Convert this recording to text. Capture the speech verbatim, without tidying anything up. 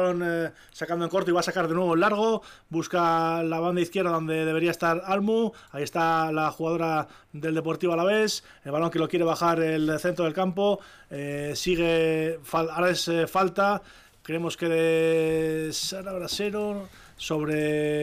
balón eh, sacando en corto y va a sacar de nuevo en largo, busca la banda izquierda donde debería estar Almu, ahí está la jugadora del Deportivo Alavés, el balón que lo quiere bajar el centro del campo, eh, sigue, fal, ahora es eh, falta, creemos que de Sara Brasero sobre